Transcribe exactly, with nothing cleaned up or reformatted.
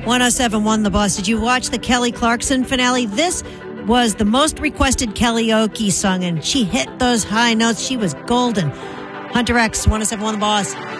one oh seven point one The Boss. Did you watch the Kelly Clarkson finale? This was the most requested karaoke song, and she hit those high notes. She was golden. Hunter X, one oh seven point one The Boss.